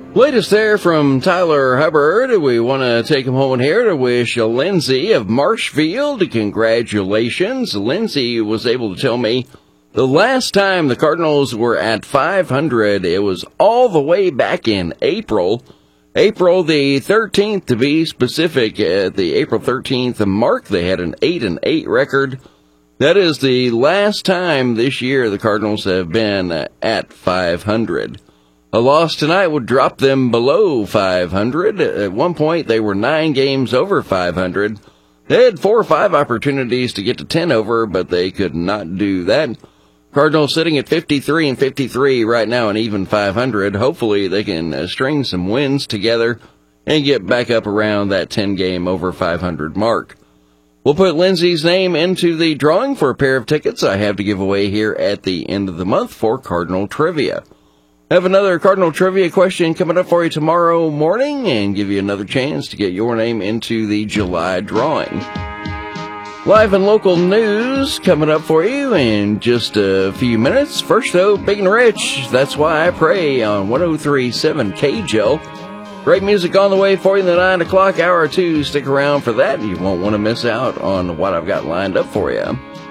Latest there from Tyler Hubbard. We want to take him home here to wish Lindsay of Marshfield congratulations. Lindsay was able to tell me the last time the Cardinals were at 500, it was all the way back in April the 13th to be specific. At the April 13th mark, they had an 8-8 record. That is the last time this year the Cardinals have been at 500. A loss tonight would drop them below 500. At one point, they were 9 games over 500. They had 4 or 5 opportunities to get to 10 over, but they could not do that. Cardinals sitting at 53-53 right now and even 500. Hopefully they can string some wins together and get back up around that 10-game over 500 mark. We'll put Lindsay's name into the drawing for a pair of tickets I have to give away here at the end of the month for Cardinal Trivia. Have another Cardinal Trivia question coming up for you tomorrow morning and give you another chance to get your name into the July drawing. Live and local news coming up for you in just a few minutes. First, though, Big and Rich, That's Why I Pray on 103.7 KJL. Great music on the way for you in the 9 o'clock hour, too. Stick around for that. You won't want to miss out on what I've got lined up for you.